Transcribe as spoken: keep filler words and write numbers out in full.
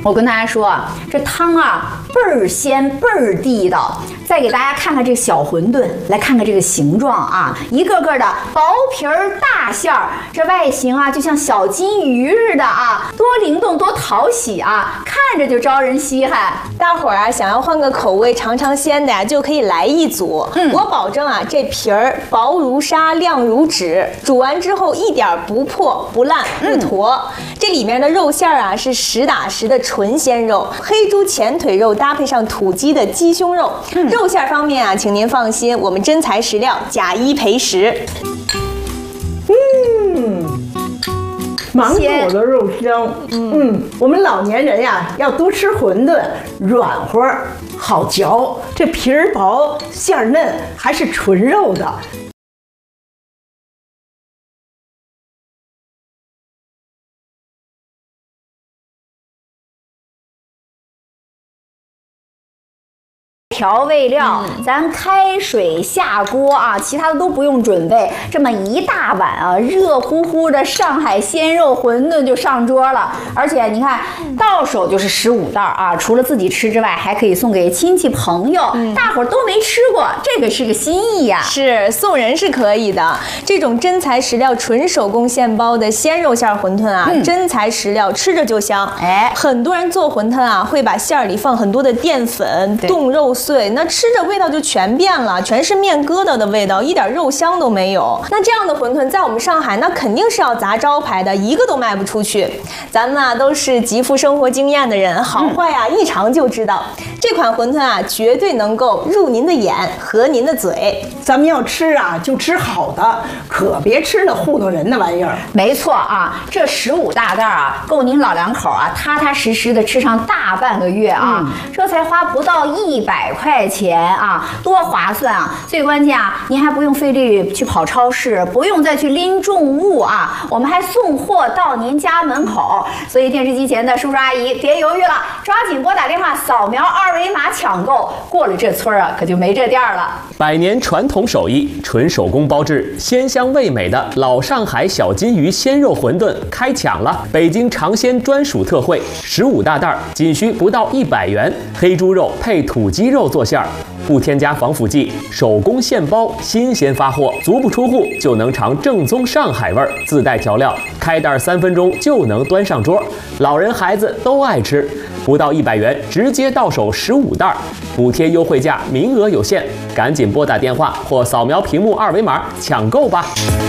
我跟大家说啊，这汤啊倍儿鲜倍儿地道。再给大家看看这个小馄饨，来看看这个形状啊，一个个的薄皮儿大馅儿，这外形啊就像小金鱼似的啊，多灵动多讨喜啊，看着就招人稀罕。 大伙儿啊想要换个口味尝尝鲜的呀，就可以来一组。嗯，我保证啊，这皮儿薄如纱，亮如纸，煮完之后一点不破不烂不坨。嗯、这里面的肉馅儿啊是实打实的纯鲜肉，黑猪前腿肉搭配上土鸡的鸡胸肉。嗯、肉馅方面啊，请您放心，我们真材实料，假一赔十。 嗯，芒果的肉香。嗯，我们老年人呀要多吃馄饨，软和好嚼，这皮儿薄馅儿嫩，还是纯肉的。 调味料，嗯、咱开水下锅啊，其他的都不用准备，这么一大碗啊，热乎乎的上海鲜肉馄饨就上桌了。而且你看，到手就是十五袋啊，除了自己吃之外，还可以送给亲戚朋友，嗯、大伙儿都没吃过，这个是个心意呀、啊。 是送人是可以的，这种真材实料、纯手工现包的鲜肉馅馄饨啊，嗯、真材实料，吃着就香。哎，很多人做馄饨啊，会把馅儿里放很多的淀粉、冻肉碎，那吃着味道就全变了，全是面疙瘩的味道，一点肉香都没有。那这样的馄饨在我们上海，那肯定是要砸招牌的，一个都卖不出去。咱们啊都是极富生活经验的人，好坏啊、嗯、一尝就知道。这款馄饨啊，绝对能够入您的眼，合您的嘴。 咱们要吃啊，就吃好的，可别吃那糊弄人的玩意儿。 没错啊，这十五大袋啊，够您老两口啊踏踏实实的吃上大半个月啊，嗯、这才花不到一百块钱啊，多划算啊！最关键啊，您还不用费力去跑超市，不用再去拎重物啊，我们还送货到您家门口。所以电视机前的叔叔阿姨别犹豫了，抓紧拨打电话扫描二维码抢购，过了这村啊，可就没这店了。 百年传统手艺，纯手工包制，鲜香味美的老上海小金鱼鲜肉馄饨开抢了！北京尝鲜专属特惠，十五大袋，仅需不到一百元，黑猪肉配土鸡肉做馅儿，不添加防腐剂，手工现包，新鲜发货，足不出户就能尝正宗上海味儿，自带调料，开袋三分钟就能端上桌，老人孩子都爱吃。不到一百元，直接到手十五袋，补贴优惠价，名额有限，赶紧拨打电话或扫描屏幕二维码抢购吧。